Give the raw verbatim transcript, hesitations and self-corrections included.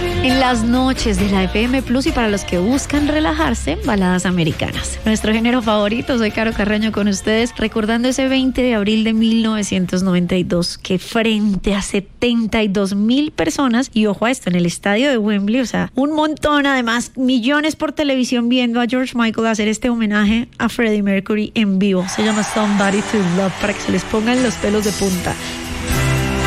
En las noches de la F M Plus y para los que buscan relajarse, baladas americanas. Nuestro género favorito, soy Caro Carreño con ustedes, recordando ese veinte de abril de mil novecientos noventa y dos, que frente a setenta y dos mil personas, y ojo a esto, en el estadio de Wembley, o sea, un montón, además, millones por televisión viendo a George Michael hacer este homenaje a Freddie Mercury en vivo. Se llama Somebody to Love, para que se les pongan los pelos de punta.